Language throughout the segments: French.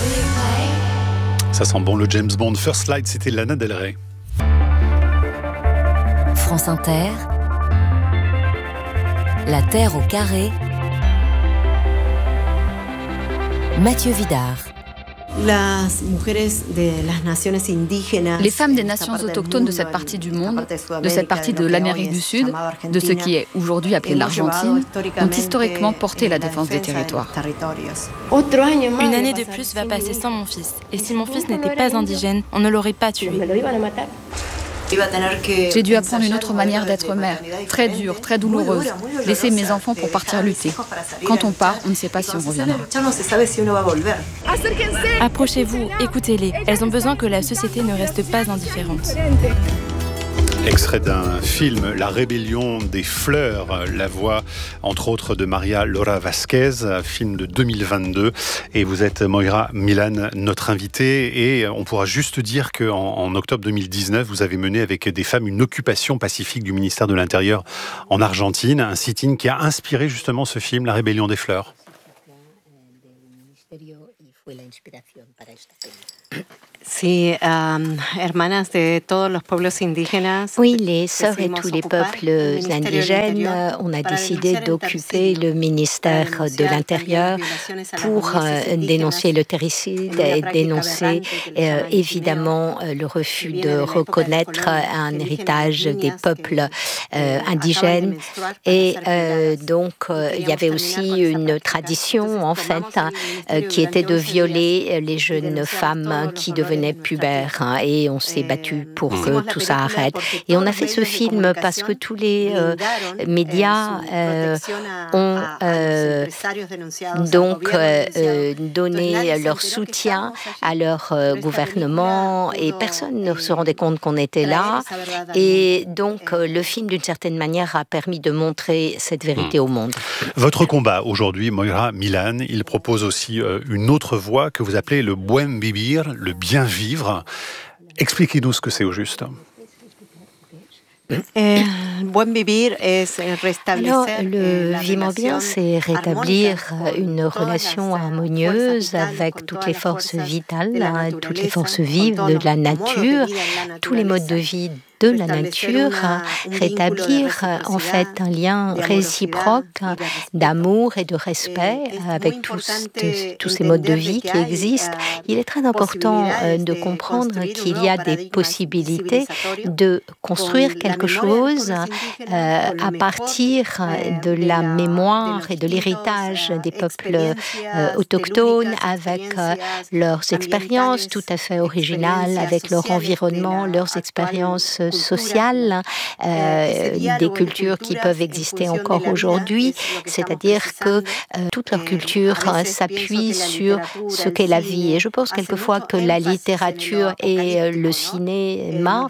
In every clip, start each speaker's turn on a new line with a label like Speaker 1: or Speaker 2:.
Speaker 1: Ça sent bon le James Bond. First Light, c'était Lana Del Rey.
Speaker 2: France Inter, La Terre au carré, Mathieu Vidard.
Speaker 3: Les femmes des nations autochtones de cette partie du monde, de cette partie de l'Amérique du Sud, de ce qui est aujourd'hui appelé l'Argentine, ont historiquement porté la défense des territoires.
Speaker 4: Une année de plus va passer sans mon fils. Et si mon fils n'était pas indigène, on ne l'aurait pas tué.
Speaker 3: J'ai dû apprendre une autre manière d'être mère, très dure, très douloureuse. Laisser mes enfants pour partir lutter. Quand on part, on ne sait pas si on reviendra.
Speaker 4: Approchez-vous, écoutez-les. Elles ont besoin que la société ne reste pas indifférente.
Speaker 1: Extrait d'un film, La Rébellion des Fleurs, la voix entre autres de Maria Laura Vasquez, un film de 2022. Et vous êtes Moira Milan, notre invitée. Et on pourra juste dire qu'en octobre 2019, vous avez mené avec des femmes une occupation pacifique du ministère de l'Intérieur en Argentine, un sit-in qui a inspiré justement ce film, La Rébellion des Fleurs.
Speaker 5: Oui, les sœurs et tous les peuples indigènes, on a décidé d'occuper le ministère de l'Intérieur pour dénoncer le terricide et dénoncer évidemment le refus de reconnaître un héritage des peuples indigènes. Et donc, il y avait aussi une tradition, en fait, qui était de violer les jeunes femmes qui devenaient pubères, et on s'est battu pour que tout ça arrête. Et on a fait ce film parce que tous les médias ont donc donné leur soutien à leur gouvernement, et personne ne se rendait compte qu'on était là. Et donc le film, d'une certaine manière, a permis de montrer cette vérité au monde.
Speaker 1: Votre combat aujourd'hui, Moira Milan, il propose aussi une autre voie que vous appelez le buen vivir, le bien vivre. Expliquez-nous ce que c'est au juste.
Speaker 5: Alors, le vivre bien, c'est rétablir une relation harmonieuse avec toutes les forces vitales, toutes les forces vives de la nature, tous les modes de vie de la nature, rétablir en fait un lien réciproque d'amour et de respect avec tous ces modes de vie qui existent. Il est très important de comprendre qu'il y a des possibilités de construire quelque chose à partir de la mémoire et de l'héritage des peuples autochtones, avec leurs expériences tout à fait originales, avec leur environnement, leurs expériences sociales, des cultures qui peuvent exister encore aujourd'hui, c'est-à-dire que toute leur culture s'appuie sur ce qu'est la vie. Et je pense quelquefois que la littérature et le cinéma,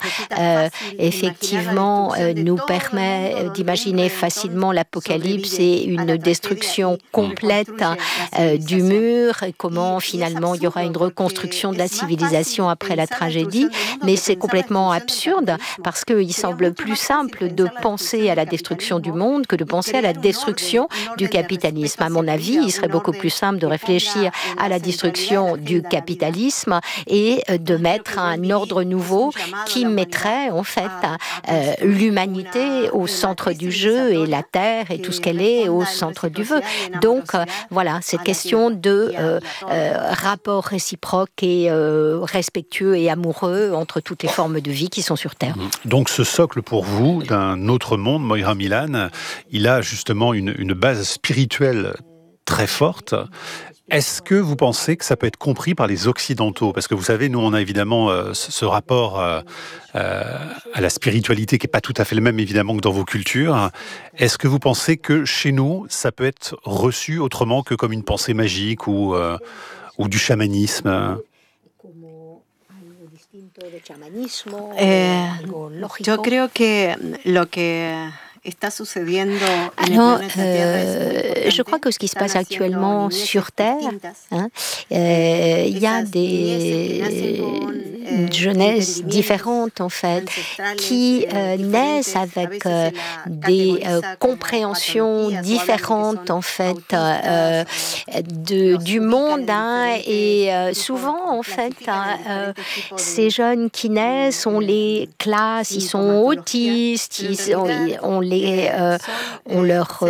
Speaker 5: effectivement, nous permet d'imaginer facilement l'apocalypse et une destruction complète du mur, et comment finalement il y aura une reconstruction de la civilisation après la tragédie. Mais c'est complètement absurde, parce qu'il semble plus simple de penser à la destruction du monde que de penser à la destruction du capitalisme. À mon avis, il serait beaucoup plus simple de réfléchir à la destruction du capitalisme et de mettre un ordre nouveau qui mettrait en fait l'humanité au centre du jeu, et la Terre et tout ce qu'elle est au centre du vœu. Donc voilà, cette question de rapport réciproque et respectueux et amoureux entre toutes les formes de vie qui sont sur Terre.
Speaker 1: Donc ce socle pour vous d'un autre monde, Moira Milan, il a justement une base spirituelle très forte. Est-ce que vous pensez que ça peut être compris par les Occidentaux ? Parce que vous savez, nous on a évidemment ce rapport à la spiritualité qui n'est pas tout à fait le même évidemment que dans vos cultures. Est-ce que vous pensez que chez nous, ça peut être reçu autrement que comme une pensée magique ou du chamanisme ?
Speaker 5: Yo creo que lo que Alors, je crois que ce qui se passe actuellement sur Terre, il y a jeunesse différentes, en fait, qui naissent avec des compréhensions différentes, en fait, du monde. Et souvent, en fait, ces jeunes qui naissent, on les classe, ils sont autistes, on leur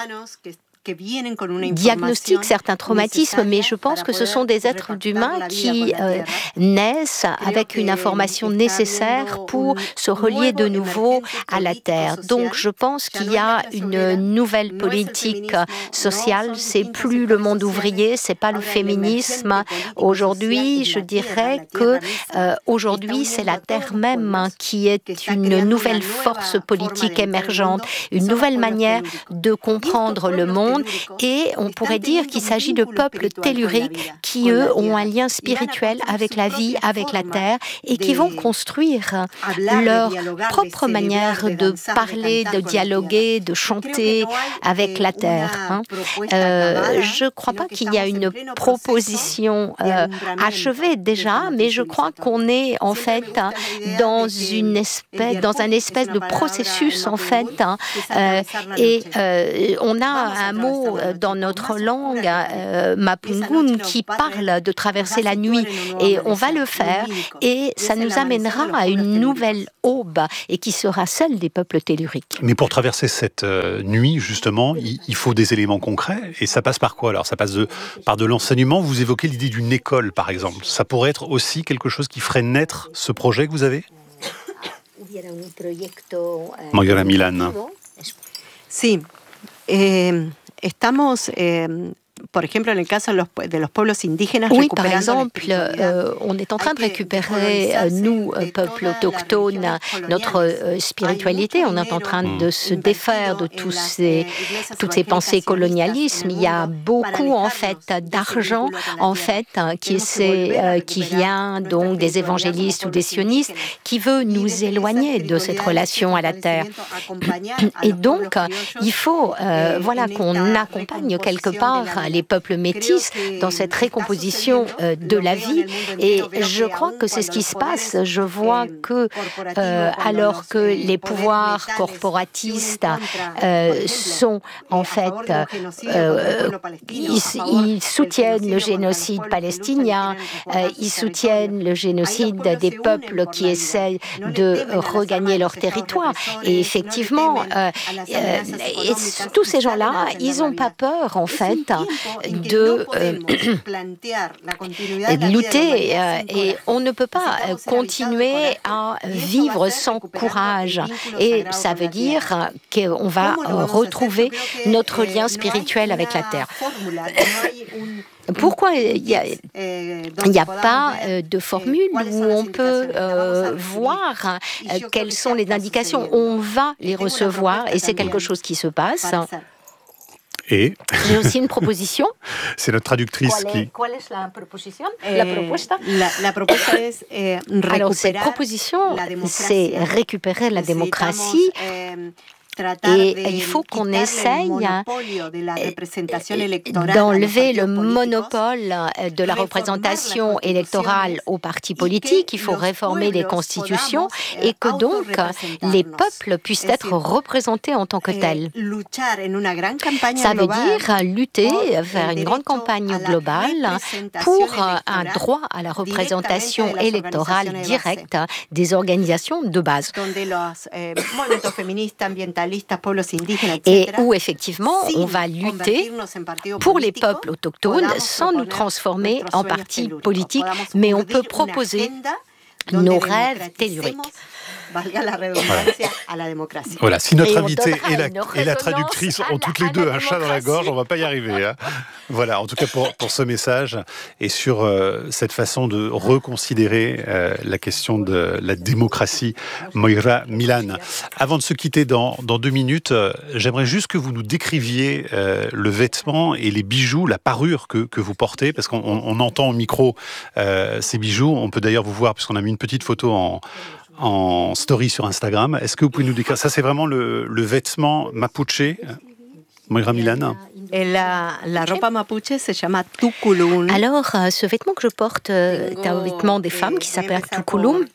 Speaker 5: diagnostique certains traumatismes, mais je pense que ce sont des êtres humains qui naissent avec une information nécessaire pour se relier de nouveau à la Terre. Donc je pense qu'il y a une nouvelle politique sociale, c'est plus le monde ouvrier, c'est pas le féminisme. Aujourd'hui, je dirais que aujourd'hui, c'est la Terre même qui est une nouvelle force politique émergente, une nouvelle manière de comprendre le monde. Et on pourrait dire qu'il s'agit de peuples telluriques qui, eux, ont un lien spirituel avec la vie, avec la terre, et qui vont construire leur propre manière de parler, de dialoguer, de chanter avec la terre. Je ne crois pas qu'il y a une proposition achevée déjà, mais je crois qu'on est en fait dans un espèce de processus en fait, et on a un mot dans notre langue, Mapungun, qui parle de traverser la nuit. Et on va le faire et ça nous amènera à une nouvelle aube et qui sera celle des peuples telluriques.
Speaker 1: Mais pour traverser cette nuit, justement, il faut des éléments concrets. Et ça passe par quoi alors? Ça passe par de l'enseignement. Vous évoquez l'idée d'une école, par exemple. Ça pourrait être aussi quelque chose qui ferait naître ce projet que vous avez? Moira Milán.
Speaker 6: Si. Estamos, por ejemplo, en el caso de los pueblos indígenas,
Speaker 5: oui, par exemple, on est en train de récupérer, nous, peuples autochtones, notre spiritualité. On est en train de se défaire de toutes ces pensées colonialisme. Il y a beaucoup, en fait, d'argent, en fait, qui vient donc des évangélistes ou des sionistes, qui veut nous éloigner de cette relation à la terre. Et donc, il faut, qu'on accompagne quelque part les peuples métis dans cette récomposition de la vie. Et je crois que c'est ce qui se passe. Je vois que, alors que les pouvoirs corporatistes sont, en fait, ils soutiennent le génocide palestinien, ils soutiennent le génocide des peuples qui essaient de regagner leur territoire. Et effectivement, tous ces gens-là, ils n'ont pas peur, en fait, de lutter et on ne peut pas continuer à vivre sans courage. Et ça veut dire qu'on va retrouver notre lien spirituel avec la terre. Pourquoi il n'y a pas de formule où on peut voir quelles sont les indications? On va les recevoir et c'est quelque chose qui se passe.
Speaker 1: Et
Speaker 5: j'ai aussi une proposition.
Speaker 1: C'est notre traductrice qui...
Speaker 5: Quelle est la proposition? La propuesta?
Speaker 6: La propuesta es
Speaker 5: Alors, cette proposition, c'est récupérer la démocratie. Et il faut qu'on essaye d'enlever le monopole de la représentation électorale aux partis politiques. Il faut réformer les constitutions et que donc les peuples puissent être représentés en tant que tels. Ça veut dire lutter, faire une grande campagne globale pour un droit à la représentation électorale directe des organisations de base. Et où effectivement on va lutter pour les peuples autochtones sans nous transformer en partis politiques, mais on peut proposer nos rêves telluriques.
Speaker 1: Voilà, si notre invité et la traductrice ont toutes les deux un chat dans la gorge, on ne va pas y arriver. Hein. Voilà, en tout cas pour ce message et sur cette façon de reconsidérer la question de la démocratie, Moira Milán. Avant de se quitter dans 2 minutes, j'aimerais juste que vous nous décriviez le vêtement et les bijoux, la parure que vous portez, parce qu'on entend au micro ces bijoux. On peut d'ailleurs vous voir, puisqu'on a mis une petite photo en story sur Instagram. Est-ce que vous pouvez nous décrire? Ça, c'est vraiment le vêtement mapuche. Moira Milán?
Speaker 6: La ropa mapuche se llama tuculum.
Speaker 5: Alors, ce vêtement que je porte est un vêtement des femmes qui s'appelle tuculum.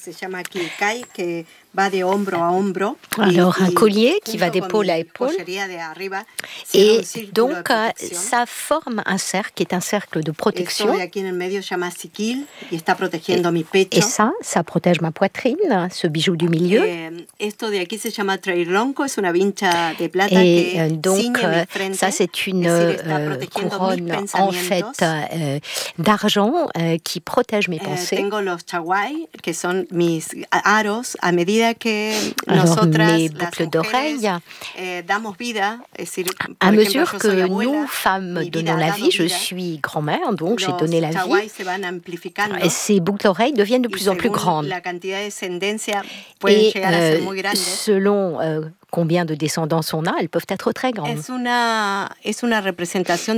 Speaker 5: Alors, un collier qui va d'épaule à épaule. Et donc, ça forme un cercle qui est un cercle de protection. Et ça protège ma poitrine, ce bijou du milieu. Et donc, ça, c'est une couronne, en fait, d'argent qui protège mes pensées. Alors, mes boucles d'oreilles, à mesure que nous, femmes, donnons la vie, je suis grand-mère, donc j'ai donné la vie, et ces boucles d'oreilles deviennent de plus en plus grandes. Et selon combien de descendance on a, elles peuvent être très grandes. C'est une représentation,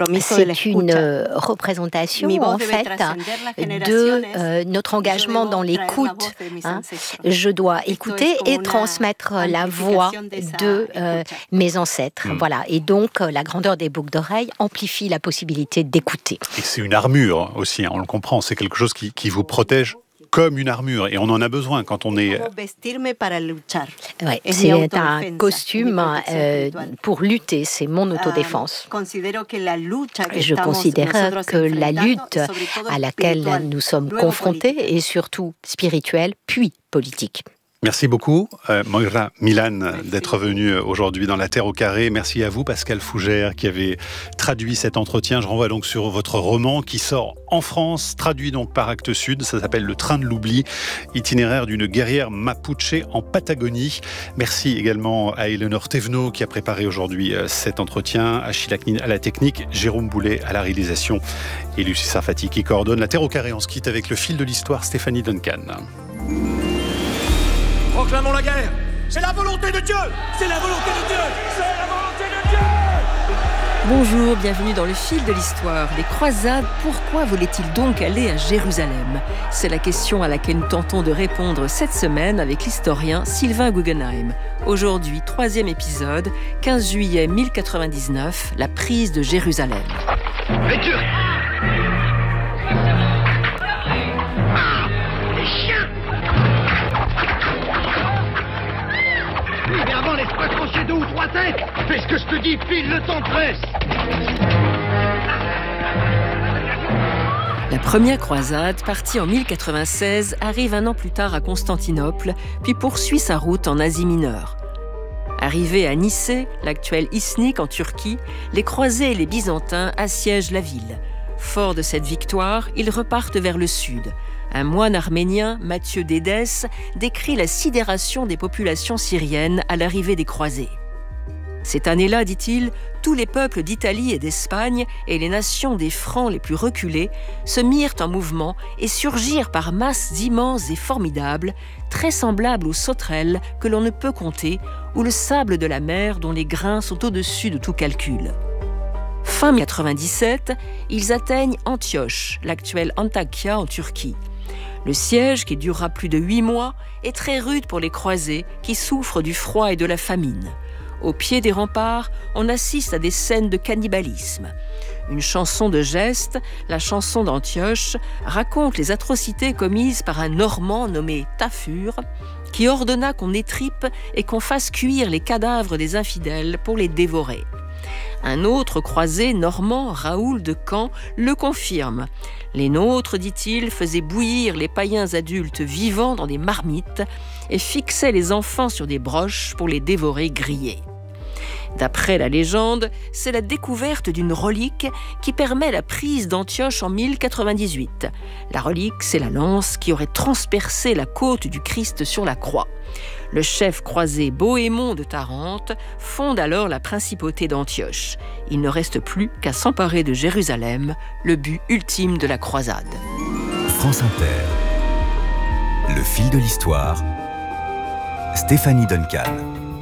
Speaker 5: en fait, de notre engagement dans l'écoute. Je dois écouter et transmettre la voix de mes ancêtres. Voilà. Et donc, la grandeur des boucles d'oreilles amplifie la possibilité d'écouter.
Speaker 1: Et c'est une armure aussi, on le comprend. C'est quelque chose qui vous protège comme une armure, et on en a besoin quand on est...
Speaker 5: Ouais, c'est un costume pour lutter, c'est mon autodéfense. Je considère que la lutte à laquelle nous sommes confrontés est surtout spirituelle, puis politique.
Speaker 1: Merci beaucoup, Moira Milán, d'être venue aujourd'hui dans La Terre au carré. Merci à vous, Pascal Fougère, qui avait traduit cet entretien. Je renvoie donc sur votre roman qui sort en France, traduit donc par Actes Sud. Ça s'appelle Le Train de l'oubli, itinéraire d'une guerrière mapuche en Patagonie. Merci également à Éléonore Thévenot qui a préparé aujourd'hui cet entretien, Achille Aknin à la technique, Jérôme Boulet à la réalisation et Lucie Sarfati qui coordonne La Terre au carré. On se quitte avec le fil de l'histoire, Stéphanie Duncan.
Speaker 7: Proclamons la guerre. C'est la volonté de Dieu. C'est la volonté de Dieu. C'est la volonté de Dieu.
Speaker 8: Bonjour, bienvenue dans le fil de l'histoire. Les croisades, pourquoi voulaient-ils donc aller à Jérusalem ? C'est la question à laquelle nous tentons de répondre cette semaine avec l'historien Sylvain Guggenheim. Aujourd'hui, 3e épisode, 15 juillet 1099, la prise de Jérusalem.
Speaker 9: Les Turcs ! Avant, laisse-moi trancher 2 ou 3 têtes. Fais ce que je te dis, file, le temps presse.
Speaker 8: La première croisade, partie en 1096, arrive un an plus tard à Constantinople, puis poursuit sa route en Asie mineure. Arrivés à Nicée, l'actuelle Iznik en Turquie, les croisés et les Byzantins assiègent la ville. Forts de cette victoire, ils repartent vers le sud. Un moine arménien, Matthieu d'Édesse, décrit la sidération des populations syriennes à l'arrivée des croisés. Cette année-là, dit-il, tous les peuples d'Italie et d'Espagne et les nations des Francs les plus reculés se mirent en mouvement et surgirent par masses immenses et formidables, très semblables aux sauterelles que l'on ne peut compter ou le sable de la mer dont les grains sont au-dessus de tout calcul. Fin 97, ils atteignent Antioche, l'actuelle Antakya en Turquie. Le siège, qui durera plus de 8 mois, est très rude pour les croisés qui souffrent du froid et de la famine. Au pied des remparts, on assiste à des scènes de cannibalisme. Une chanson de geste, la chanson d'Antioche, raconte les atrocités commises par un Normand nommé Tafur, qui ordonna qu'on étripe et qu'on fasse cuire les cadavres des infidèles pour les dévorer. Un autre croisé normand, Raoul de Caen, le confirme. Les nôtres, dit-il, faisaient bouillir les païens adultes vivants dans des marmites et fixaient les enfants sur des broches pour les dévorer grillés. D'après la légende, c'est la découverte d'une relique qui permet la prise d'Antioche en 1098. La relique, c'est la lance qui aurait transpercé la côte du Christ sur la croix. Le chef croisé Bohémond de Tarente fonde alors la principauté d'Antioche. Il ne reste plus qu'à s'emparer de Jérusalem, le but ultime de la croisade.
Speaker 10: France Inter. Le fil de l'histoire. Stéphanie Duncan.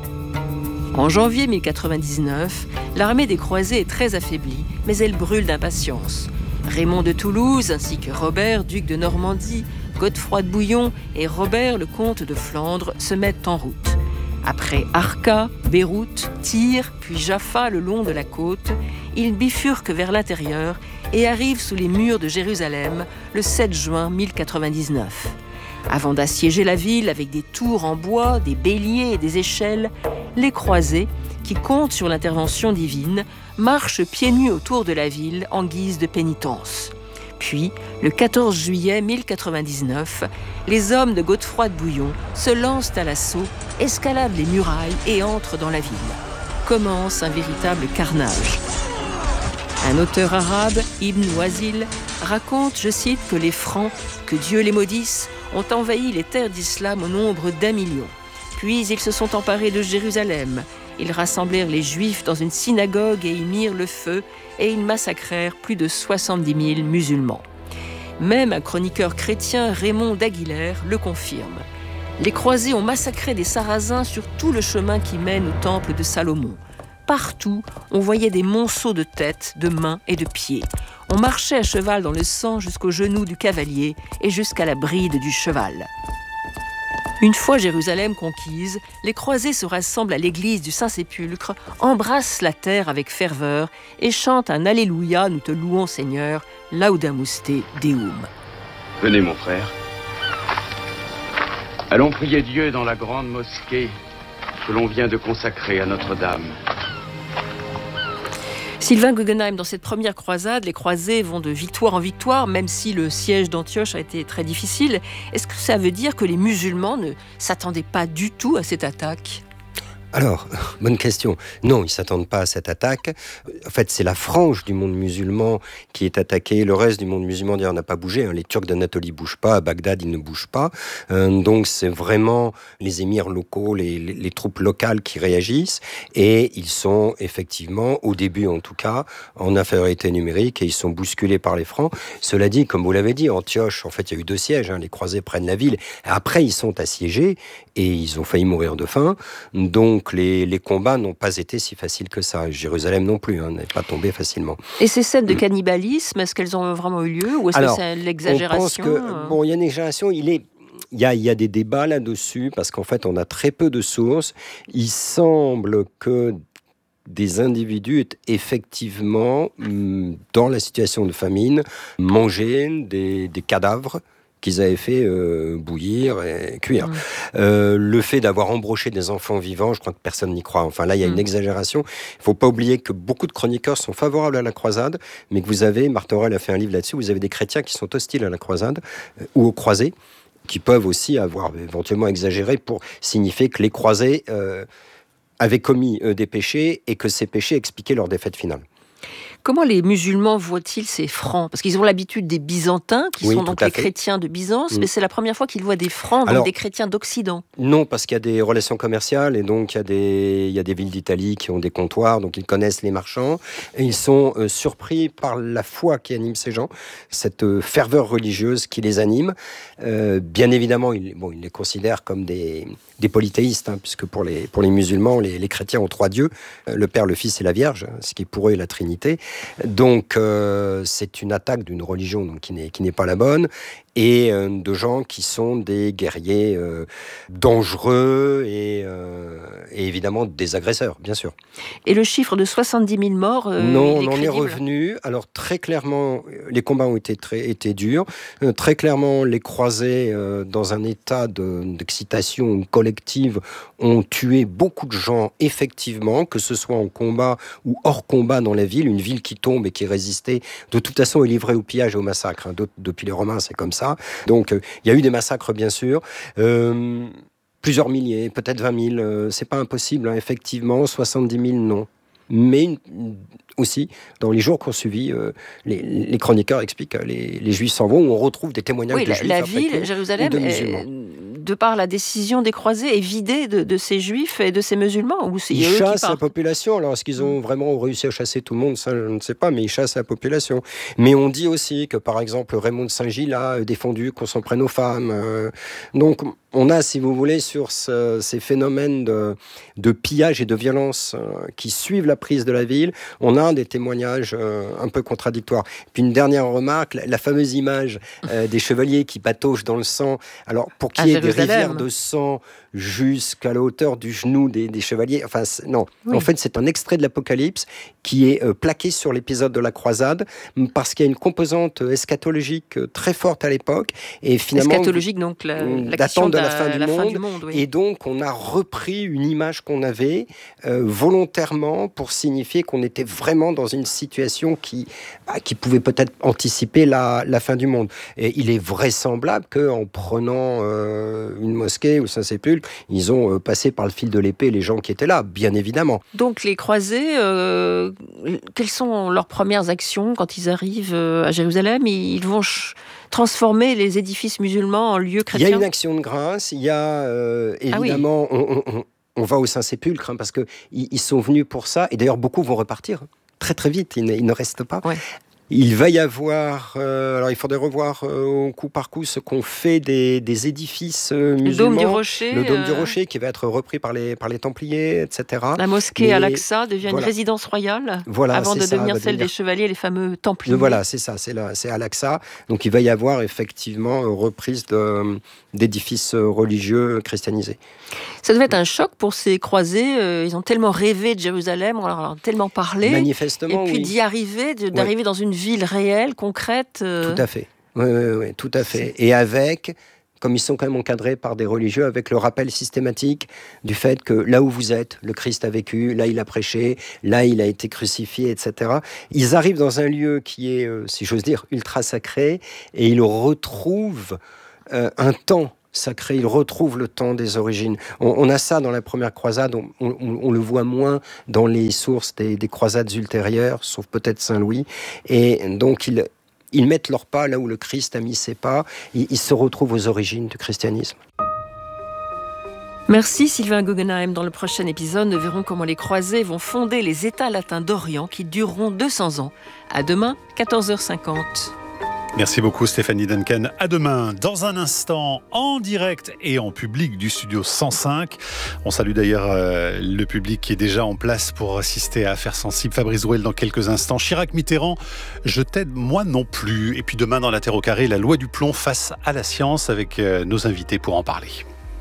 Speaker 8: En janvier 1099, l'armée des croisés est très affaiblie, mais elle brûle d'impatience. Raymond de Toulouse, ainsi que Robert, duc de Normandie, Godefroy de Bouillon et Robert, le comte de Flandre, se mettent en route. Après Arka, Beyrouth, Tyr, puis Jaffa le long de la côte, ils bifurquent vers l'intérieur et arrivent sous les murs de Jérusalem le 7 juin 1099. Avant d'assiéger la ville avec des tours en bois, des béliers et des échelles, les croisés, qui comptent sur l'intervention divine, marchent pieds nus autour de la ville en guise de pénitence. Puis, le 14 juillet 1099, les hommes de Godefroy de Bouillon se lancent à l'assaut, escaladent les murailles et entrent dans la ville. Commence un véritable carnage. Un auteur arabe, Ibn Wazil, raconte, je cite, que les Francs, que Dieu les maudisse, ont envahi les terres d'islam au nombre d'1 million. Puis ils se sont emparés de Jérusalem. Ils rassemblèrent les Juifs dans une synagogue et y mirent le feu, et ils massacrèrent plus de 70 000 musulmans. Même un chroniqueur chrétien, Raymond d'Aguilère, le confirme. Les croisés ont massacré des Sarrasins sur tout le chemin qui mène au temple de Salomon. Partout, on voyait des monceaux de têtes, de mains et de pieds. On marchait à cheval dans le sang jusqu'aux genoux du cavalier et jusqu'à la bride du cheval. Une fois Jérusalem conquise, les croisés se rassemblent à l'église du Saint-Sépulcre, embrassent la terre avec ferveur et chantent un Alléluia, nous te louons Seigneur, Laudamus te Deum.
Speaker 11: Venez mon frère. Allons prier Dieu dans la grande mosquée que l'on vient de consacrer à Notre-Dame.
Speaker 8: Sylvain Guggenheim, dans cette première croisade, les croisés vont de victoire en victoire, même si le siège d'Antioche a été très difficile. Est-ce que ça veut dire que les musulmans ne s'attendaient pas du tout à cette attaque ?
Speaker 12: Alors, bonne question. Non, ils ne s'attendent pas à cette attaque. En fait, c'est la frange du monde musulman qui est attaquée. Le reste du monde musulman, d'ailleurs, n'a pas bougé. Les Turcs d'Anatolie ne bougent pas. À Bagdad, ils ne bougent pas. Donc, c'est vraiment les émirs locaux, les troupes locales qui réagissent. Et ils sont effectivement, au début en tout cas, en infériorité numérique et ils sont bousculés par les Francs. Cela dit, comme vous l'avez dit, Antioche, en fait, il y a eu 2 sièges. Les croisés prennent la ville. Après, ils sont assiégés et ils ont failli mourir de faim. Donc, les combats n'ont pas été si faciles que ça. Jérusalem non plus, n'est pas tombé facilement.
Speaker 8: Et ces scènes de cannibalisme, est-ce qu'elles ont vraiment eu lieu ou est-ce que c'est l'exagération ?
Speaker 12: On pense il y a une exagération, il y a des débats là-dessus, parce qu'en fait, on a très peu de sources. Il semble que des individus aient effectivement, dans la situation de famine, mangé des cadavres qu'ils avaient fait bouillir et cuire. Le fait d'avoir embroché des enfants vivants, je crois que personne n'y croit. Enfin là, il y a une exagération. Il ne faut pas oublier que beaucoup de chroniqueurs sont favorables à la croisade, mais que vous avez, Marthe Aurèle a fait un livre là-dessus, vous avez des chrétiens qui sont hostiles à la croisade ou aux croisés, qui peuvent aussi avoir éventuellement exagéré pour signifier que les croisés avaient commis des péchés et que ces péchés expliquaient leur défaite finale.
Speaker 8: Comment les musulmans voient-ils ces Francs ? Parce qu'ils ont l'habitude des Byzantins, qui sont donc les chrétiens de Byzance, mais c'est la première fois qu'ils voient des Francs, donc des chrétiens d'Occident.
Speaker 12: Non, parce qu'il y a des relations commerciales, et donc il y a des villes d'Italie qui ont des comptoirs, donc ils connaissent les marchands, et ils sont surpris par la foi qui anime ces gens, cette ferveur religieuse qui les anime. Bien évidemment, ils les considèrent comme des polythéistes, puisque pour les musulmans, les chrétiens ont 3 dieux, le Père, le Fils et la Vierge, ce qui pour eux est la Trinité. Donc c'est une attaque d'une religion donc, qui n'est pas la bonne, et de gens qui sont des guerriers dangereux et évidemment des agresseurs, bien sûr.
Speaker 8: Et le chiffre de 70 000 morts,
Speaker 12: non, on en est revenu. Alors très clairement, les combats ont été durs. Très clairement, les croisés, dans un état d'excitation collective, ont tué beaucoup de gens, effectivement, que ce soit en combat ou hors combat dans la ville. Une ville qui tombe et qui résistait, de toute façon, est livrée au pillage et au massacre. Depuis les Romains, c'est comme ça. Donc, il y a eu des massacres, bien sûr. Plusieurs milliers, peut-être 20 000. C'est pas impossible, effectivement. 70 000, non. Mais aussi, dans les jours qui ont suivi, les chroniqueurs expliquent que les Juifs s'en vont, où on retrouve des témoignages de Juifs.
Speaker 8: La ville, Jérusalem, de par la décision des croisés, est vidée de ces Juifs et de ces musulmans.
Speaker 12: Ils chassent la population. Alors, est-ce qu'ils ont vraiment réussi à chasser tout le monde ? Ça, je ne sais pas, mais ils chassent la population. Mais on dit aussi que, par exemple, Raymond de Saint-Gilles a défendu qu'on s'en prenne aux femmes. Donc, on a, si vous voulez, sur ces phénomènes de pillage et de violence qui suivent la prise de la ville, on a des témoignages un peu contradictoires. Puis une dernière remarque, la fameuse image des chevaliers qui patauchent dans le sang. Alors, pour qu'il y ait des rivières de sang jusqu'à la hauteur du genou des chevaliers. Enfin, non. Oui. En fait, c'est un extrait de l'Apocalypse qui est plaqué sur l'épisode de la croisade parce qu'il y a une composante eschatologique très forte à l'époque. Et finalement,
Speaker 8: eschatologique, donc
Speaker 12: d'attente de la fin du monde.
Speaker 8: Oui.
Speaker 12: Et donc, on a repris une image qu'on avait volontairement pour signifier qu'on était vraiment dans une situation qui pouvait peut-être anticiper la fin du monde. Et il est vraisemblable qu'en prenant une mosquée ou Saint-Sépulcre, ils ont passé par le fil de l'épée les gens qui étaient là, bien évidemment.
Speaker 8: Donc les croisés, quelles sont leurs premières actions quand ils arrivent à Jérusalem? Ils vont transformer les édifices musulmans en lieux chrétiens?
Speaker 12: Il y a une action de grâce, il y a évidemment... On va au Saint-Sépulcre parce qu'ils sont venus pour ça. Et d'ailleurs, beaucoup vont repartir très très vite. Ils ne restent pas. Ouais. Il va y avoir... alors, il faudrait revoir au coup par coup ce qu'on fait des édifices musulmans.
Speaker 8: Le Dôme du Rocher.
Speaker 12: Le Dôme du Rocher qui va être repris par les Templiers, etc.
Speaker 8: La mosquée Al-Aqsa devient une résidence royale avant de devenir celle des chevaliers, les fameux Templiers.
Speaker 12: Voilà, c'est ça, c'est Al-Aqsa. Donc, il va y avoir effectivement reprise d'édifices religieux christianisés.
Speaker 8: Ça devait être un choc pour ces croisés. Ils ont tellement rêvé de Jérusalem, on leur a tellement parlé.
Speaker 12: Manifestement,
Speaker 8: et puis d'y arriver, d'arriver dans une ville réelle, concrète.
Speaker 12: Tout à fait. Oui, tout à fait. Et avec, comme ils sont quand même encadrés par des religieux, avec le rappel systématique du fait que là où vous êtes, le Christ a vécu, là il a prêché, là il a été crucifié, etc. Ils arrivent dans un lieu qui est, si j'ose dire, ultra sacré, et ils retrouvent un temps sacré, il retrouve le temps des origines. On a ça dans la première croisade, on le voit moins dans les sources des croisades ultérieures, sauf peut-être Saint-Louis. Et donc, ils mettent leurs pas là où le Christ a mis ses pas. Ils se retrouvent aux origines du christianisme.
Speaker 8: Merci Sylvain Guggenheim. Dans le prochain épisode, nous verrons comment les croisés vont fonder les États latins d'Orient qui dureront 200 ans. À demain, 14h50.
Speaker 1: Merci beaucoup Stéphanie Duncan. À demain, dans un instant, en direct et en public du Studio 105. On salue d'ailleurs le public qui est déjà en place pour assister à Affaires sensibles. Fabrice Drouel dans quelques instants. Chirac Mitterrand, je t'aide moi non plus. Et puis demain dans la Terre au carré, la loi du plomb face à la science avec nos invités pour en parler.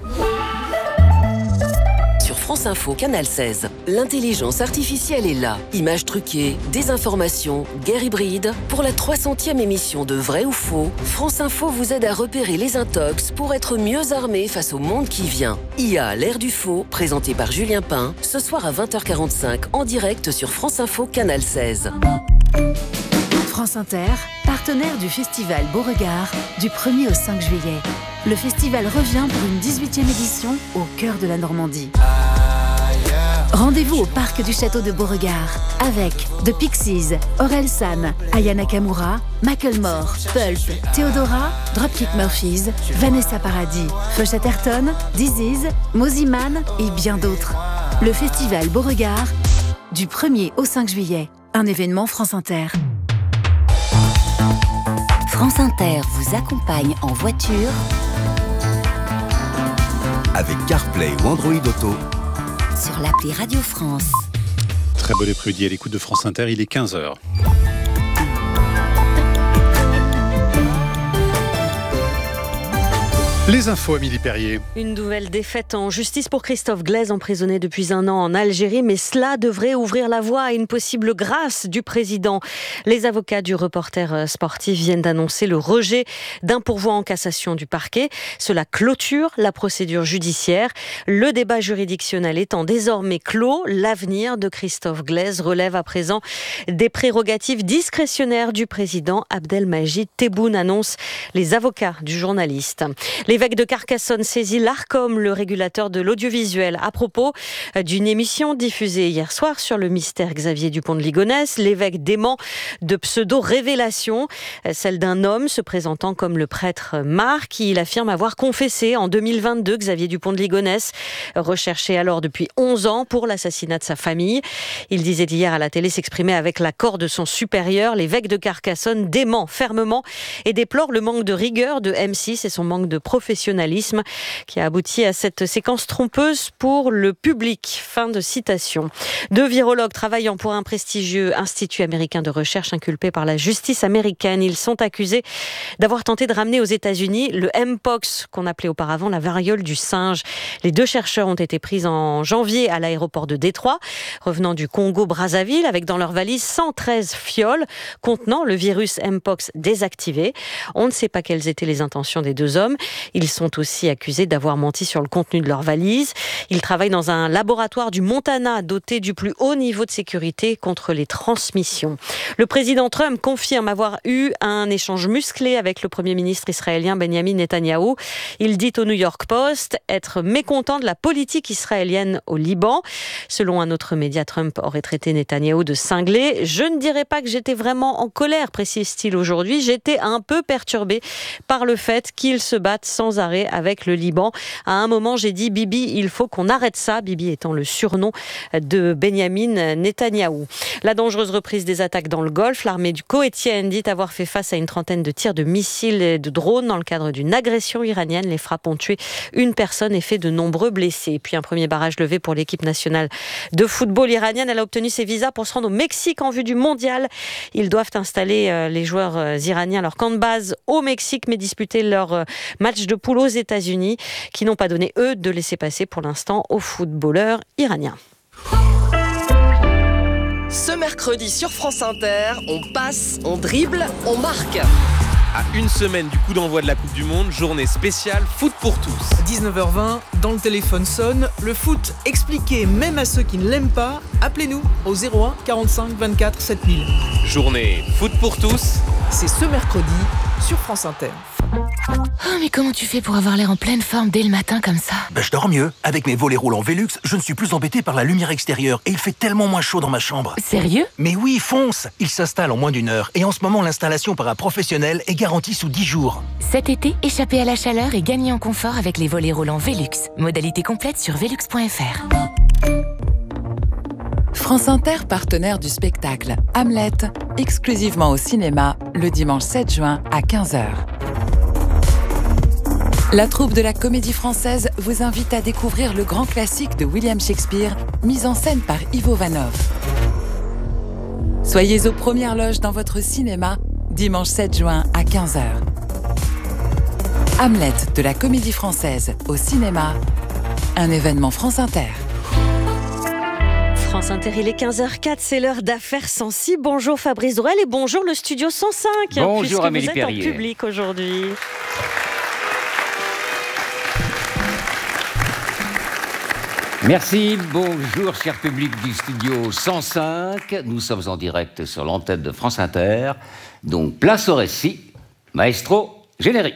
Speaker 2: France Info, Canal 16. L'intelligence artificielle est là. Images truquées, désinformation, guerre hybride. Pour la 300e émission de Vrai ou Faux, France Info vous aide à repérer les intox pour être mieux armé face au monde qui vient. IA, l'ère du faux, présenté par Julien Pain, ce soir à 20h45 en direct sur France Info, Canal 16.
Speaker 13: France Inter, partenaire du festival Beauregard du 1er au 5 juillet. Le festival revient pour une 18e édition au cœur de la Normandie. Rendez-vous au parc du château de Beauregard avec The Pixies, Orelsan, Aya Nakamura, Macklemore, Pulp, Theodora, Dropkick Murphys, Vanessa Paradis, Full Chatterton, Disease, Moziman et bien d'autres. Le festival Beauregard du 1er au 5 juillet. Un événement France Inter.
Speaker 2: France Inter vous accompagne en voiture
Speaker 10: avec CarPlay ou Android Auto
Speaker 2: sur l'appli Radio France.
Speaker 1: Très bon après-midi à l'écoute de France Inter, il est 15h. Les infos, Amélie Perrier.
Speaker 14: Une nouvelle défaite en justice pour Christophe Glaise, emprisonné depuis 1 an en Algérie, mais cela devrait ouvrir la voie à une possible grâce du président. Les avocats du reporter sportif viennent d'annoncer le rejet d'un pourvoi en cassation du parquet. Cela clôture la procédure judiciaire. Le débat juridictionnel étant désormais clos, l'avenir de Christophe Glaise relève à présent des prérogatives discrétionnaires du président. Abdelmajid Tebboune annonce les avocats du journaliste. L'évêque de Carcassonne saisit l'Arcom, le régulateur de l'audiovisuel, à propos d'une émission diffusée hier soir sur le mystère Xavier Dupont de Ligonnès. L'évêque dément de pseudo-révélations, celle d'un homme se présentant comme le prêtre Marc, qui il affirme avoir confessé en 2022 Xavier Dupont de Ligonnès, recherché alors depuis 11 ans pour l'assassinat de sa famille. Il disait hier à la télé s'exprimer avec l'accord de son supérieur. L'évêque de Carcassonne dément fermement et déplore le manque de rigueur de M6 et son manque de professionnalisme professionnalisme qui a abouti à cette séquence trompeuse pour le public. Fin de citation. 2 virologues travaillant pour un prestigieux institut américain de recherche inculpés par la justice américaine. Ils sont accusés d'avoir tenté de ramener aux États-Unis le Mpox, qu'on appelait auparavant la variole du singe. Les 2 chercheurs ont été pris en janvier à l'aéroport de Détroit, revenant du Congo-Brazzaville, avec dans leur valise 113 fioles contenant le virus Mpox désactivé. On ne sait pas quelles étaient les intentions des 2 hommes. Ils sont aussi accusés d'avoir menti sur le contenu de leur valise. Ils travaillent dans un laboratoire du Montana doté du plus haut niveau de sécurité contre les transmissions. Le président Trump confirme avoir eu un échange musclé avec le premier ministre israélien Benjamin Netanyahou. Il dit au New York Post être mécontent de la politique israélienne au Liban. Selon un autre média, Trump aurait traité Netanyahou de cinglé. « Je ne dirais pas que j'étais vraiment en colère », précise-t-il aujourd'hui. « J'étais un peu perturbé par le fait qu'il se batte sans arrêt avec le Liban. À un moment, j'ai dit « Bibi, il faut qu'on arrête ça », Bibi étant le surnom de Benjamin Netanyahou. La dangereuse reprise des attaques dans le Golfe, l'armée du koweïtienne dit avoir fait face à une trentaine de tirs de missiles et de drones dans le cadre d'une agression iranienne. Les frappes ont tué une personne et fait de nombreux blessés. Et puis un premier barrage levé pour l'équipe nationale de football iranienne. Elle a obtenu ses visas pour se rendre au Mexique en vue du mondial. Ils doivent installer les joueurs iraniens leur camp de base au Mexique, mais disputer leur match de poule aux États-Unis, qui n'ont pas donné, eux, de laisser-passer pour l'instant aux footballeurs iraniens.
Speaker 15: Ce mercredi sur France Inter, on passe, on dribble, on marque.
Speaker 16: À une semaine du coup d'envoi de la Coupe du Monde, journée spéciale foot pour tous.
Speaker 17: 19h20, dans le téléphone sonne, le foot expliqué même à ceux qui ne l'aiment pas. Appelez-nous au 01 45 24 7000.
Speaker 16: Journée foot pour tous,
Speaker 17: c'est ce mercredi sur France Inter.
Speaker 18: Oh, mais comment tu fais pour avoir l'air en pleine forme dès le matin comme ça ?
Speaker 19: Je dors mieux. Avec mes volets roulants Velux, je ne suis plus embêté par la lumière extérieure et il fait tellement moins chaud dans ma chambre.
Speaker 18: Sérieux ?
Speaker 19: Mais oui, fonce ! Il s'installe en moins d'1 heure et en ce moment, l'installation par un professionnel est garantie sous 10 jours.
Speaker 18: Cet été, échappez à la chaleur et gagnez en confort avec les volets roulants Velux. Modalité complète sur velux.fr.
Speaker 20: France Inter, partenaire du spectacle Hamlet, exclusivement au cinéma, le dimanche 7 juin à 15h. La troupe de la Comédie Française vous invite à découvrir le grand classique de William Shakespeare, mis en scène par Ivo Vanov. Soyez aux premières loges dans votre cinéma, dimanche 7 juin à 15h. Hamlet de la Comédie Française au cinéma, un événement France Inter.
Speaker 14: France Inter, il est 15h04, c'est l'heure d'affaires sensibles. Bonjour Fabrice Drouel et bonjour le Studio 105.
Speaker 21: Bonjour Amélie
Speaker 14: Perrier. Puisque vous êtes en public aujourd'hui.
Speaker 21: Merci, bonjour cher public du Studio 105. Nous sommes en direct sur l'antenne de France Inter. Donc place au récit. Maestro, générique.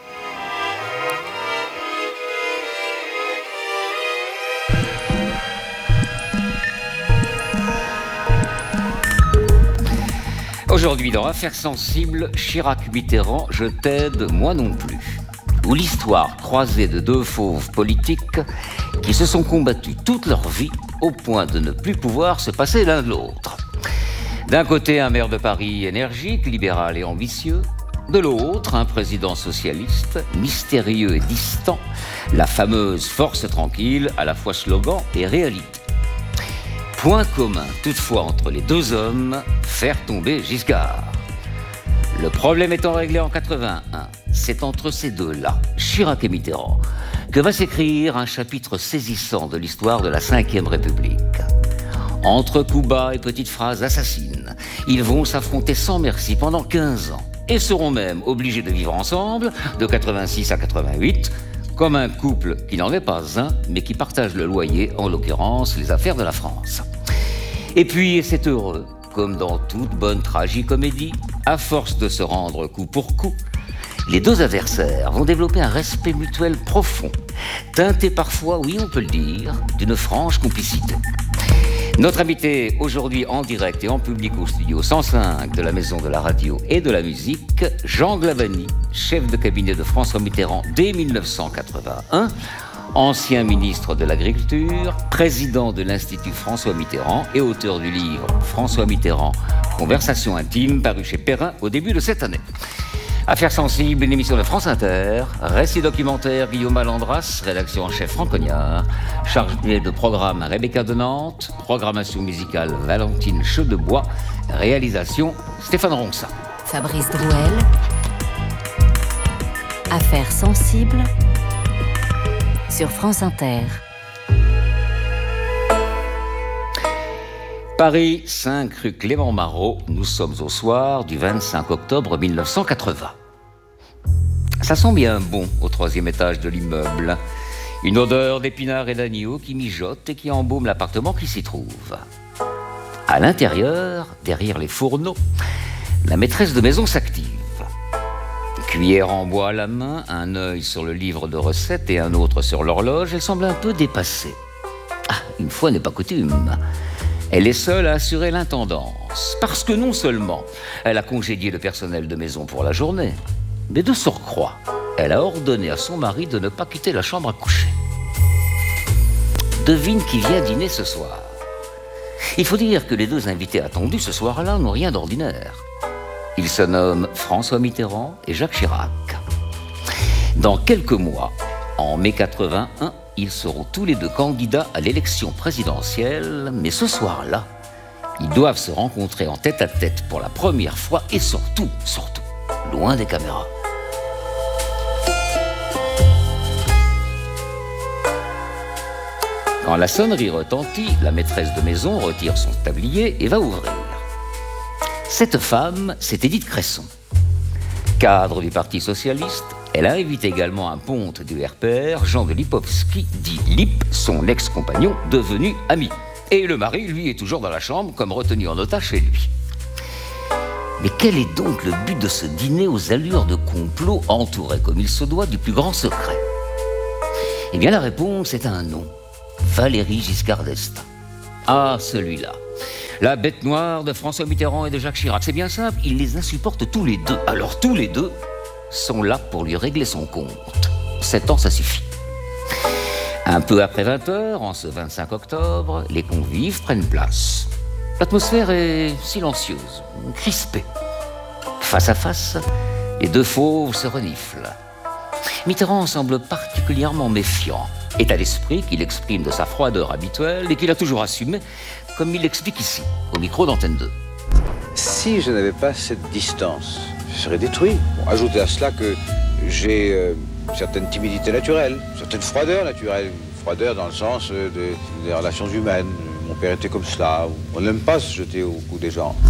Speaker 21: Aujourd'hui, dans Affaires sensibles, Chirac-Mitterrand, je t'aide, moi non plus. Ou l'histoire croisée de 2 fauves politiques qui se sont combattus toute leur vie au point de ne plus pouvoir se passer l'un de l'autre. D'un côté, un maire de Paris énergique, libéral et ambitieux. De l'autre, un président socialiste, mystérieux et distant, la fameuse force tranquille, à la fois slogan et réalité. Point commun, toutefois, entre les 2 hommes, faire tomber Giscard. Le problème étant réglé en 81, c'est entre ces 2-là, Chirac et Mitterrand, que va s'écrire un chapitre saisissant de l'histoire de la Ve République. Entre coups bas et petites phrases assassines, ils vont s'affronter sans merci pendant 15 ans et seront même obligés de vivre ensemble de 86 à 88, comme un couple qui n'en est pas un, mais qui partage le loyer, en l'occurrence les affaires de la France. Et puis, c'est heureux, comme dans toute bonne tragicomédie, à force de se rendre coup pour coup, les 2 adversaires vont développer un respect mutuel profond, teinté parfois, oui on peut le dire, d'une franche complicité. Notre invité aujourd'hui en direct et en public au Studio 105 de la Maison de la Radio et de la Musique, Jean Glavany, chef de cabinet de François Mitterrand dès 1981, ancien ministre de l'Agriculture, président de l'Institut François Mitterrand et auteur du livre François Mitterrand, Conversation intime, paru chez Perrin au début de cette année. Affaires sensibles, une émission de France Inter, récit documentaire Guillaume Malandras, rédaction en chef Franck Cognard, chargé de programme Rebecca de Nantes, programmation musicale Valentine Cheudebois, réalisation Stéphane Ronça.
Speaker 13: Fabrice Drouel. Affaires sensibles sur France Inter.
Speaker 21: Paris, 5 rue Clément Marot, nous sommes au soir du 25 octobre 1980. Ça sent bien bon au 3e étage de l'immeuble. Une odeur d'épinards et d'agneau qui mijote et qui embaume l'appartement qui s'y trouve. À l'intérieur, derrière les fourneaux, la maîtresse de maison s'active. Cuillère en bois à la main, un œil sur le livre de recettes et un autre sur l'horloge, elle semble un peu dépassée. Ah, une fois n'est pas coutume. Elle est seule à assurer l'intendance, parce que non seulement elle a congédié le personnel de maison pour la journée, mais de surcroît, elle a ordonné à son mari de ne pas quitter la chambre à coucher. Devine qui vient dîner ce soir. Il faut dire que les 2 invités attendus ce soir-là n'ont rien d'ordinaire. Ils se nomment François Mitterrand et Jacques Chirac. Dans quelques mois, en mai 81, ils seront tous les 2 candidats à l'élection présidentielle, mais ce soir-là, ils doivent se rencontrer en tête-à-tête pour la première fois et surtout, loin des caméras. Quand la sonnerie retentit, la maîtresse de maison retire son tablier et va ouvrir. Cette femme, c'est Édith Cresson. Cadre du Parti socialiste, elle invite également un ponte du RPR, Jean de Lipovski, dit Lip, son ex-compagnon, devenu ami. Et le mari, lui, est toujours dans la chambre, comme retenu en otage chez lui. Mais quel est donc le but de ce dîner aux allures de complot, entouré comme il se doit du plus grand secret? Eh bien, la réponse est un nom. Valéry Giscard d'Estaing. Ah, celui-là. La bête noire de François Mitterrand et de Jacques Chirac. C'est bien simple, il les insupporte tous les 2. Alors tous les 2 sont là pour lui régler son compte. 7 ans, ça suffit. Un peu après 20h, en ce 25 octobre, les convives prennent place. L'atmosphère est silencieuse, crispée. Face à face, les 2 fauves se reniflent. Mitterrand semble particulièrement méfiant. État d'esprit qu'il exprime de sa froideur habituelle et qu'il a toujours assumé, comme il l'explique ici, au micro d'Antenne 2.
Speaker 3: Si je n'avais pas cette distance, je serais détruit. Bon, ajoutez à cela que j'ai une certaine timidité naturelle, une certaine froideur naturelle, une froideur dans le sens des relations humaines. Mon père était comme cela. On n'aime pas se jeter au cou des gens.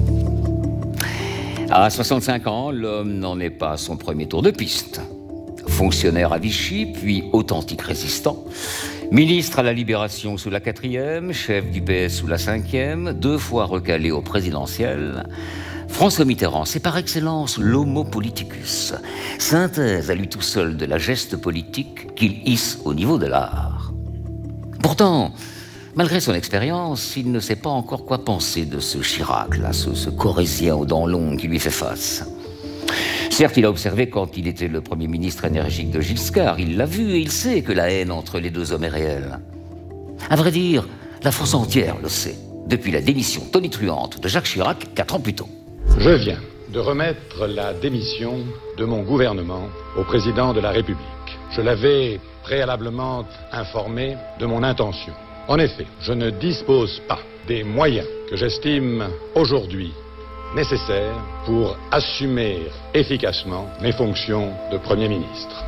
Speaker 21: À 65 ans, l'homme n'en est pas à son premier tour de piste. Fonctionnaire à Vichy, puis authentique résistant. Ministre à la Libération sous la 4e, chef du PS sous la 5e, 2 fois recalé au présidentiel. François Mitterrand, c'est par excellence l'homo politicus, synthèse à lui tout seul de la geste politique qu'il hisse au niveau de l'art. Pourtant, malgré son expérience, il ne sait pas encore quoi penser de ce Chirac, là, ce Corrézien aux dents longues qui lui fait face. Certes, il a observé quand il était le Premier ministre énergique de Giscard, il l'a vu et il sait que la haine entre les 2 hommes est réelle. À vrai dire, la France entière le sait, depuis la démission tonitruante de Jacques Chirac 4 ans plus tôt.
Speaker 22: Je viens de remettre la démission de mon gouvernement au président de la République. Je l'avais préalablement informé de mon intention. En effet, je ne dispose pas des moyens que j'estime aujourd'hui nécessaires pour assumer efficacement mes fonctions de Premier ministre.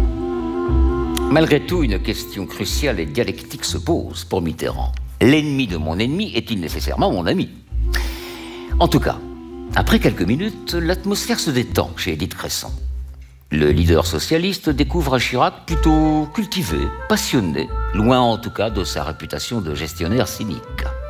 Speaker 21: Malgré tout, une question cruciale et dialectique se pose pour Mitterrand. L'ennemi de mon ennemi est-il nécessairement mon ami? En tout cas, après quelques minutes, l'atmosphère se détend chez Édith Cresson. Le leader socialiste découvre un Chirac plutôt cultivé, passionné, loin en tout cas de sa réputation de gestionnaire cynique.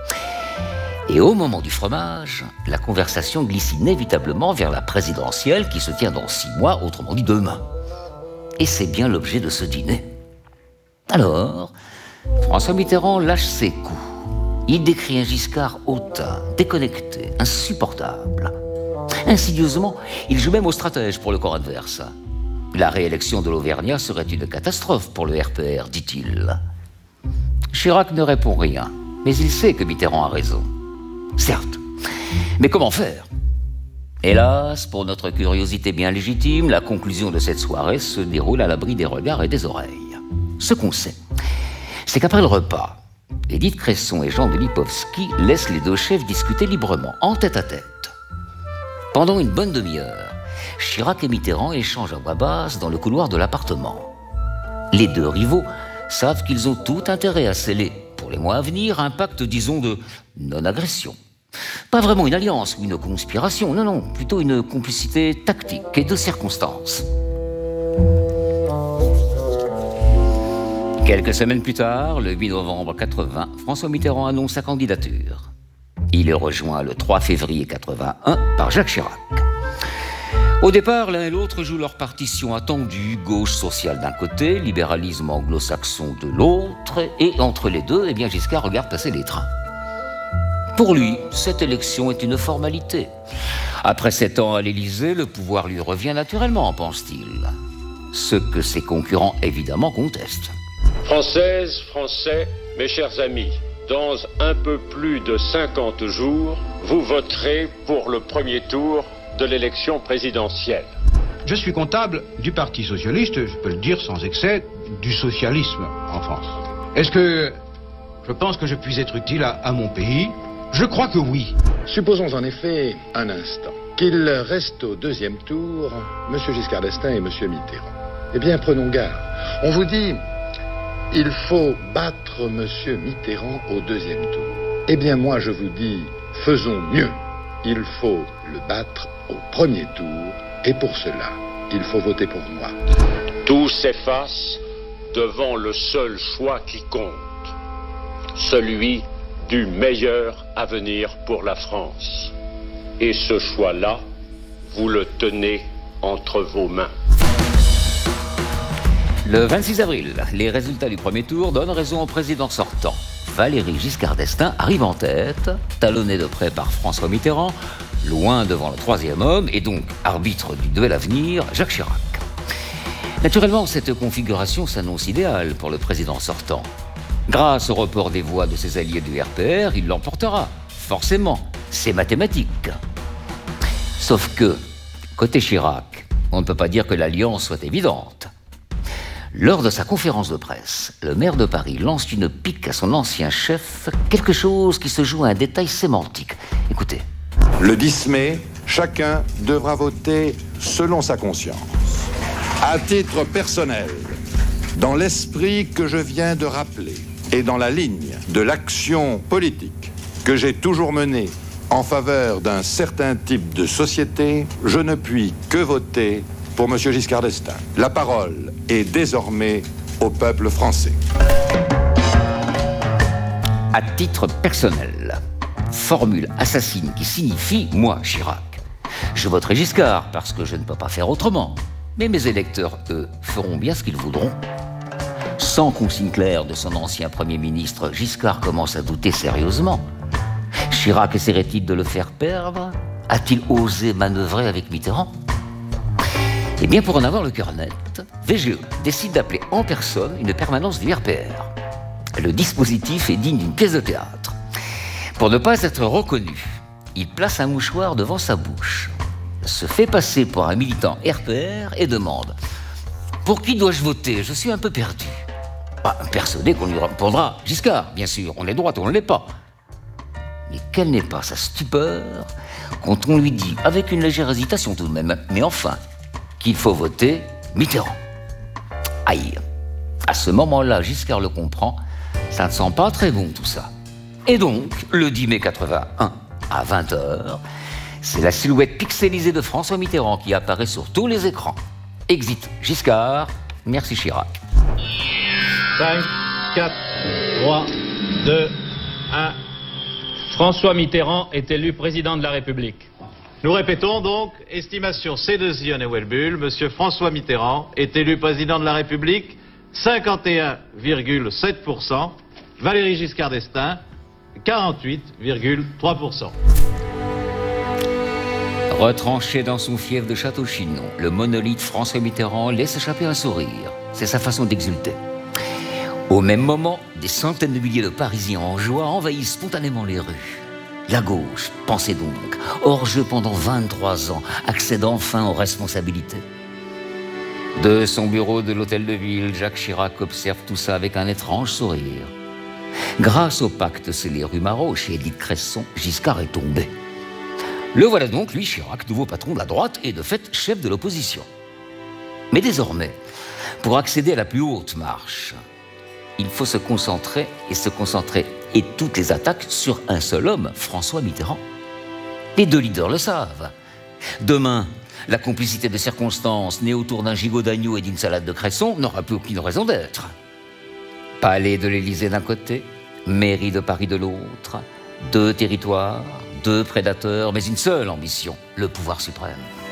Speaker 21: Et au moment du fromage, la conversation glisse inévitablement vers la présidentielle qui se tient dans 6 mois, autrement dit demain. Et c'est bien l'objet de ce dîner. Alors, François Mitterrand lâche ses coups. Il décrit un Giscard hautain, déconnecté, insupportable. Insidieusement, il joue même au stratège pour le corps adverse. La réélection de l'Auvergnat serait une catastrophe pour le RPR, dit-il. Chirac ne répond rien, mais il sait que Mitterrand a raison. Certes, mais comment faire? Hélas, pour notre curiosité bien légitime, la conclusion de cette soirée se déroule à l'abri des regards et des oreilles. Ce qu'on sait, c'est qu'après le repas, Édith Cresson et Jean de Lipovski laissent les deux chefs discuter librement, en tête-à-tête. Pendant une bonne demi-heure, Chirac et Mitterrand échangent à voix basse dans le couloir de l'appartement. Les deux rivaux savent qu'ils ont tout intérêt à sceller, pour les mois à venir, un pacte, disons, de non-agression. Pas vraiment une alliance ou une conspiration, non, plutôt une complicité tactique et de circonstances. Quelques semaines plus tard, le 8 novembre 80, François Mitterrand annonce sa candidature. Il est rejoint le 3 février 81 par Jacques Chirac. Au départ, l'un et l'autre jouent leur partition attendue, gauche sociale d'un côté, libéralisme anglo-saxon de l'autre, et entre les deux, Giscard regarde passer les trains. Pour lui, cette élection est une formalité. Après 7 ans à l'Élysée, le pouvoir lui revient naturellement, pense-t-il. Ce que ses concurrents, évidemment, contestent.
Speaker 22: Françaises, Français, mes chers amis, dans un peu plus de 50 jours, vous voterez pour le premier tour de l'élection présidentielle.
Speaker 4: Je suis comptable du Parti socialiste, je peux le dire sans excès, du socialisme en France. Est-ce que je pense que je puis être utile à mon pays ? Je crois que oui.
Speaker 22: Supposons en effet un instant qu'il reste au deuxième tour M. Giscard d'Estaing et M. Mitterrand. Eh bien, prenons garde. On vous dit, il faut battre M. Mitterrand au deuxième tour. Eh bien, moi, je vous dis, faisons mieux. Il faut le battre au premier tour, et pour cela, il faut voter pour moi. Tout s'efface devant le seul choix qui compte, celui du meilleur avenir pour la France. Et ce choix-là, vous le tenez entre vos mains.
Speaker 21: Le 26 avril, les résultats du premier tour donnent raison au président sortant. Valéry Giscard d'Estaing arrive en tête, talonné de près par François Mitterrand, loin devant le troisième homme, et donc arbitre du duel à venir, Jacques Chirac. Naturellement, cette configuration s'annonce idéale pour le président sortant. Grâce au report des voix de ses alliés du RPR, il l'emportera. Forcément, c'est mathématique. Sauf que, côté Chirac, on ne peut pas dire que l'alliance soit évidente. Lors de sa conférence de presse, le maire de Paris lance une pique à son ancien chef, quelque chose qui se joue à un détail sémantique. Écoutez.
Speaker 6: Le 10 mai, chacun devra voter selon sa conscience. À titre personnel, dans l'esprit que je viens de rappeler et dans la ligne de l'action politique que j'ai toujours menée en faveur d'un certain type de société, je ne puis que voter pour M. Giscard d'Estaing. La parole est désormais au peuple français.
Speaker 21: À titre personnel, formule assassine qui signifie « moi, Chirac ». Je voterai Giscard parce que je ne peux pas faire autrement. Mais mes électeurs, eux, feront bien ce qu'ils voudront. Sans consigne claire de son ancien Premier ministre, Giscard commence à douter sérieusement. Chirac essaierait-il de le faire perdre? A-t-il osé manœuvrer avec Mitterrand? Eh bien, pour en avoir le cœur net, VGE décide d'appeler en personne une permanence du RPR. Le dispositif est digne d'une pièce de théâtre. Pour ne pas être reconnu, il place un mouchoir devant sa bouche, se fait passer pour un militant RPR et demande « Pour qui dois-je voter? Je suis un peu perdu. » Persuadé qu'on lui répondra « Giscard, bien sûr, on est droite, on ne l'est pas. » Mais quelle n'est pas sa stupeur quand on lui dit, avec une légère hésitation tout de même, mais enfin, qu'il faut voter Mitterrand. Aïe. À ce moment-là, Giscard le comprend, ça ne sent pas très bon tout ça. Et donc, le 10 mai 81, à 20h, c'est la silhouette pixelisée de François Mitterrand qui apparaît sur tous les écrans. Exit Giscard, merci Chirac.
Speaker 23: 5, 4, 3, 2, 1. François Mitterrand est élu président de la République. Nous répétons donc, estimation C2I et Welbull, Monsieur François Mitterrand est élu président de la République, 51,7%, Valéry Giscard d'Estaing, 48,3%.
Speaker 21: Retranché dans son fief de Château-Chinon, le monolithe François Mitterrand laisse échapper un sourire. C'est sa façon d'exulter. Au même moment, des centaines de milliers de Parisiens en joie envahissent spontanément les rues. La gauche, pensez donc, hors jeu pendant 23 ans, accède enfin aux responsabilités. De son bureau de l'hôtel de ville, Jacques Chirac observe tout ça avec un étrange sourire. Grâce au pacte scellé rue Marot chez Édith Cresson, Giscard est tombé. Le voilà donc, lui, Chirac, nouveau patron de la droite et de fait chef de l'opposition. Mais désormais, pour accéder à la plus haute marche, il faut se concentrer et toutes les attaques sur un seul homme, François Mitterrand. Les deux leaders le savent. Demain, la complicité de circonstances née autour d'un gigot d'agneau et d'une salade de cresson n'aura plus aucune raison d'être. Palais de l'Élysée d'un côté, mairie de Paris de l'autre, 2 territoires, 2 prédateurs, mais une seule ambition, le pouvoir suprême.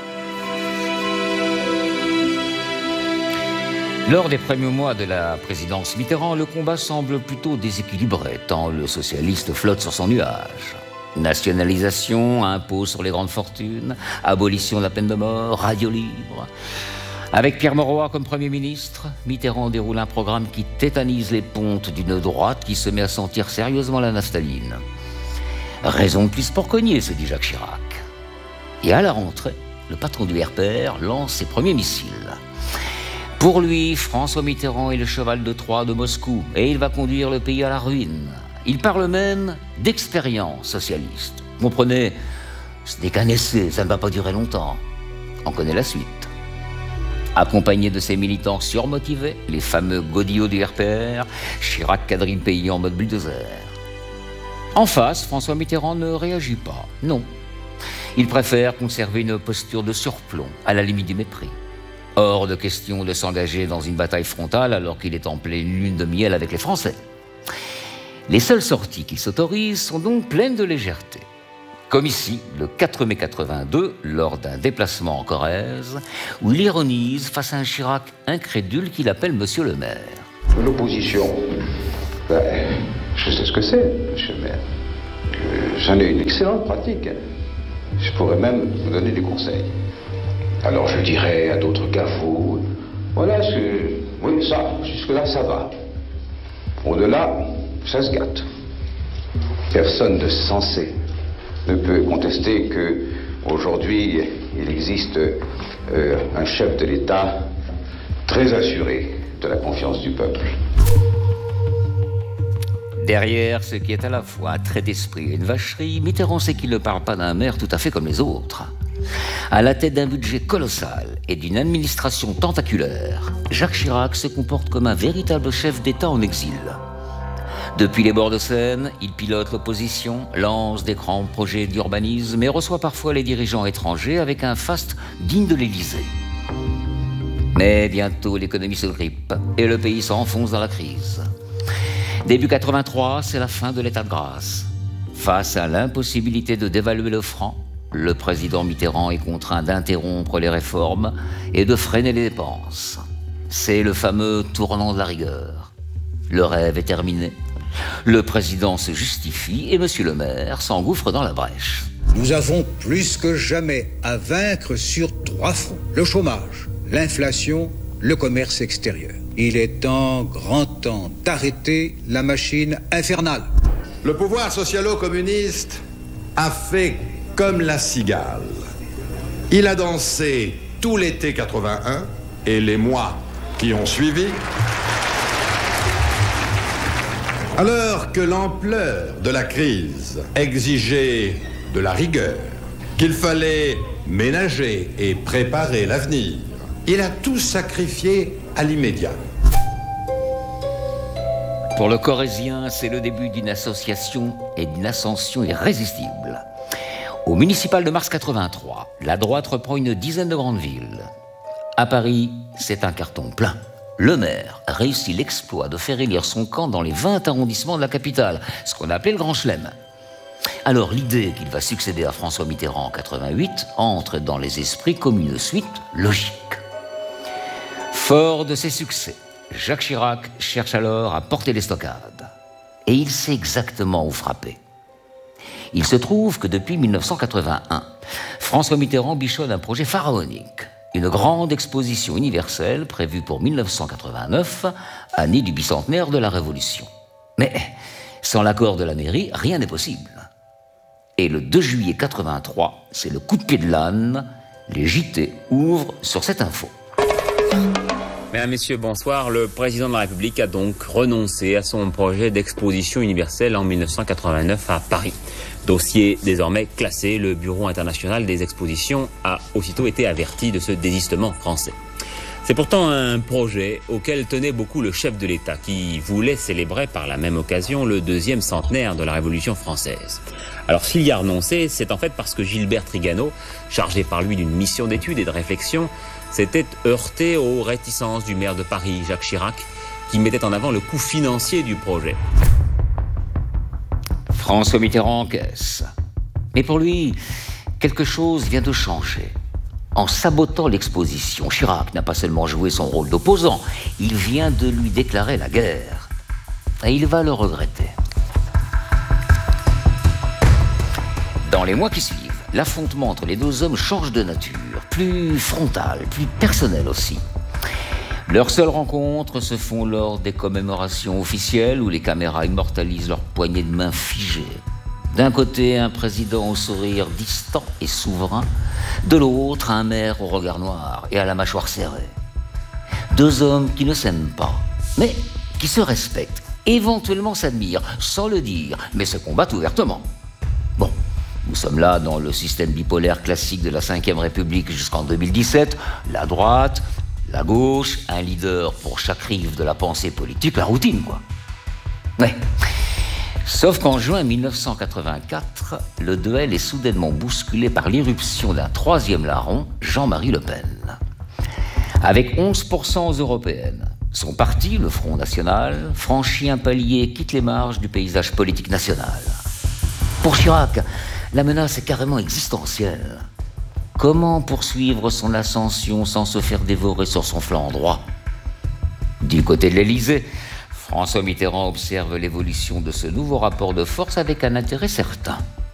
Speaker 21: Lors des premiers mois de la présidence Mitterrand, le combat semble plutôt déséquilibré, tant le socialiste flotte sur son nuage. Nationalisation, impôt sur les grandes fortunes, abolition de la peine de mort, radio libre. Avec Pierre Mauroy comme Premier ministre, Mitterrand déroule un programme qui tétanise les pontes d'une droite qui se met à sentir sérieusement la naphtaline. Raison de plus pour cogner, se dit Jacques Chirac. Et à la rentrée, le patron du RPR lance ses premiers missiles. Pour lui, François Mitterrand est le cheval de Troie de Moscou et il va conduire le pays à la ruine. Il parle même d'expérience socialiste. Vous comprenez, ce n'est qu'un essai, ça ne va pas durer longtemps. On connaît la suite. Accompagné de ses militants surmotivés, les fameux godillots du RPR, Chirac quadrille le pays en mode bulldozer. En face, François Mitterrand ne réagit pas, non. Il préfère conserver une posture de surplomb, à la limite du mépris. Hors de question de s'engager dans une bataille frontale alors qu'il est en pleine lune de miel avec les Français. Les seules sorties qu'il s'autorise sont donc pleines de légèreté. Comme ici, le 4 mai 82, lors d'un déplacement en Corrèze, où il ironise face à un Chirac incrédule qu'il appelle Monsieur le maire.
Speaker 3: L'opposition, je sais ce que c'est, monsieur le maire. J'en ai une excellente pratique. Je pourrais même vous donner des conseils. Alors je dirais à d'autres qu'à vous, voilà ce que... Oui, ça, jusque-là, ça va. Au-delà, ça se gâte. Personne de sensé ne peut contester qu'aujourd'hui, il existe un chef de l'État très assuré de la confiance du peuple.
Speaker 21: Derrière ce qui est à la fois un trait d'esprit et une vacherie, Mitterrand sait qu'il ne parle pas d'un maire tout à fait comme les autres. À la tête d'un budget colossal et d'une administration tentaculaire, Jacques Chirac se comporte comme un véritable chef d'État en exil. Depuis les bords de Seine, il pilote l'opposition, lance des grands projets d'urbanisme et reçoit parfois les dirigeants étrangers avec un faste digne de l'Élysée. Mais bientôt, l'économie se grippe et le pays s'enfonce dans la crise. Début 83, c'est la fin de l'état de grâce. Face à l'impossibilité de dévaluer le franc, le président Mitterrand est contraint d'interrompre les réformes et de freiner les dépenses. C'est le fameux tournant de la rigueur. Le rêve est terminé. Le président se justifie et monsieur le maire s'engouffre dans la brèche.
Speaker 5: Nous avons plus que jamais à vaincre sur 3 fronts. Le chômage, l'inflation, le commerce extérieur. Il est grand temps d'arrêter la machine infernale.
Speaker 6: Le pouvoir socialo-communiste a fait comme la cigale. Il a dansé tout l'été 81 et les mois qui ont suivi. Alors que l'ampleur de la crise exigeait de la rigueur, qu'il fallait ménager et préparer l'avenir, il a tout sacrifié à l'immédiat.
Speaker 21: Pour le Corrézien, c'est le début d'une association et d'une ascension irrésistible. Au municipal de mars 83, la droite reprend une dizaine de grandes villes. À Paris, c'est un carton plein. Le maire réussit l'exploit de faire élire son camp dans les 20 arrondissements de la capitale, ce qu'on appelait le Grand Chelem. Alors l'idée qu'il va succéder à François Mitterrand en 88 entre dans les esprits comme une suite logique. Fort de ses succès, Jacques Chirac cherche alors à porter les stockades. Et il sait exactement où frapper. Il se trouve que depuis 1981, François Mitterrand bichonne un projet pharaonique. Une grande exposition universelle prévue pour 1989, année du bicentenaire de la Révolution. Mais sans l'accord de la mairie, rien n'est possible. Et le 2 juillet 83, c'est le coup de pied de l'âne. Les JT ouvrent sur cette info.
Speaker 7: Mesdames, Messieurs, bonsoir. Le président de la République a donc renoncé à son projet d'exposition universelle en 1989 à Paris. Dossier désormais classé, le Bureau international des expositions a aussitôt été averti de ce désistement français. C'est pourtant un projet auquel tenait beaucoup le chef de l'État, qui voulait célébrer par la même occasion le 2e centenaire de la Révolution française. Alors s'il y a renoncé, c'est en fait parce que Gilbert Trigano, chargé par lui d'une mission d'étude et de réflexion, s'était heurté aux réticences du maire de Paris, Jacques Chirac, qui mettait en avant le coût financier du projet.
Speaker 21: François Mitterrand encaisse. Mais pour lui, quelque chose vient de changer. En sabotant l'exposition, Chirac n'a pas seulement joué son rôle d'opposant, il vient de lui déclarer la guerre. Et il va le regretter. Dans les mois qui suivent, l'affrontement entre les deux hommes change de nature, plus frontal, plus personnel aussi. Leurs seules rencontres se font lors des commémorations officielles où les caméras immortalisent leurs poignées de main figées. D'un côté, un président au sourire distant et souverain, de l'autre, un maire au regard noir et à la mâchoire serrée. Deux hommes qui ne s'aiment pas, mais qui se respectent, éventuellement s'admirent, sans le dire, mais se combattent ouvertement. Bon, nous sommes là dans le système bipolaire classique de la Ve République jusqu'en 2017, la droite, la gauche, un leader pour chaque rive de la pensée politique, la routine, quoi. Ouais. Sauf qu'en juin 1984, le duel est soudainement bousculé par l'irruption d'un troisième larron, Jean-Marie Le Pen. Avec 11% aux européennes, son parti, le Front National, franchit un palier et quitte les marges du paysage politique national. Pour Chirac, la menace est carrément existentielle. Comment poursuivre son ascension sans se faire dévorer sur son flanc droit ? Du côté de l'Élysée, François Mitterrand observe l'évolution de ce nouveau rapport de force avec un intérêt certain.